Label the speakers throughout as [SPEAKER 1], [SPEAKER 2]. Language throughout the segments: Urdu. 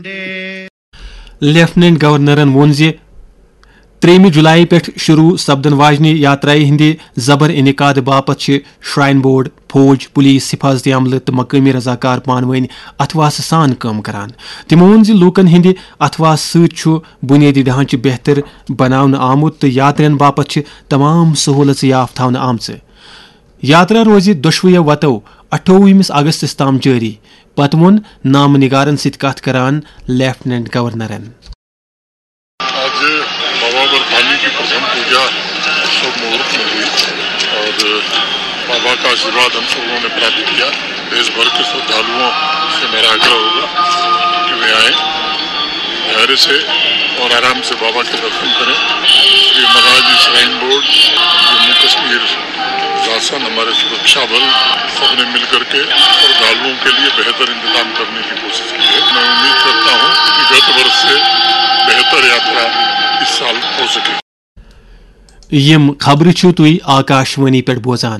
[SPEAKER 1] لیفٹنٹ گورنرن وون 3 جولائی پہ شروع سپدن واجنہ یاترائی ہند زبر انعقاد باپت شرائن بورڈ فوج پولیس حفاظتی عملہ تو مقامی رضاکار پانوین اتواس سان کام کران. تمو وون لوکن ہند اتواس ست بنیادی ڈھانچہ بہتر بناونہ آمت تو یاترین باپت تمام سہولت یافت تھونہ آمژ. یاترا روز دشویو وتو 28 اگست تام جاری. پتہ وون نام نگارن ست کت کران لیفٹنٹ گورنرن.
[SPEAKER 2] آج بابا برفانی کی پرتھم پوجا شب مہورت میں ہوئی اور بابا کا آشیرواد ہم سبوں نے پراپت کیا. دیش بھر کے شردھالوؤں سے میرا آگرہ ہوگا کہ وہ آئیں دھیرے سے اور آرام سے بابا کے درشن کریں. شری مہاراج شرائن بورڈ جموں کشمیر شاسن ہمارے سرکشا بل سب نے مل کر کے شردھالوؤں کے لیے بہتر انتظام کرنے کی کوشش کی ہے. میں امید کرتا ہوں کہ گت برس سے بہتر یاترا اس سال ہو سکے.
[SPEAKER 1] یم خبر چھو تھی آکاشوانی پہ بوزان.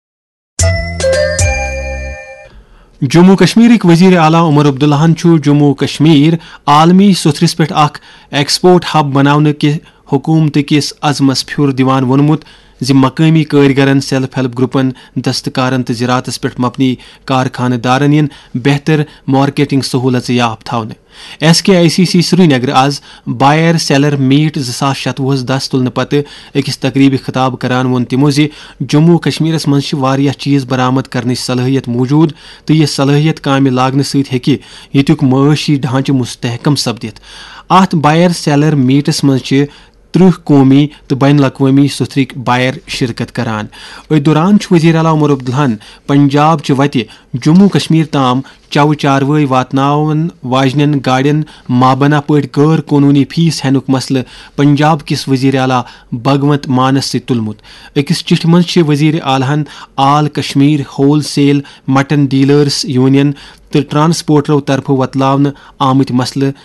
[SPEAKER 1] جموں کشمیر وزیر اعلیٰ عمر عبداللہن جموں کشمیر عالمی ستھرس پہ اخ ایکسپورٹ ہب بنانے کے حکومت کس عزمس پھر دیوان وونمت مقامی کارگرن سیلف ہیلپ گروپن دستکارن تو زراعتس پہ مبنی کارخانہ دارن ین بہتر مارکیٹنگ سہولت یاف تھونہ. SKICC سری نگر آز بائر سیلر میٹ 2016 دس تلنہ پتہ اکس تقریبی خطاب کران وون تمو جموں کشمیرس من واریاہ چیز برآمد کرنے صلاحیت موجود تو یہ صلاحیت کامہ لاگنہ ست ہیکہ یتیک معاشی ڈھانچہ مستحکم سپدت. ات بائر سیلر میٹس من 30 قومی تو بین الاقوامی ستھرک بائر شرکت کران. ات دوران وزیر اعلیٰ عمر عبداللہن پنجاب چہ وتہ جموں کشمیر تام چو چاروٲے واتناون واجنین گاڑین مابنا پٲٹھۍ غٲر قونوٗنی فیس ہینُک مسلہٕ پنجاب کس وزیر اعلیٰ بھگونت مانس ست تلمت. أکس چٹھہِ منٛز وزیر اعلیٰ آل Kashmir whole cell mutton dealers union تو ٹرانسپورٹرو طرفہٕ وتلاونہٕ آمٕتۍ مسلہٕ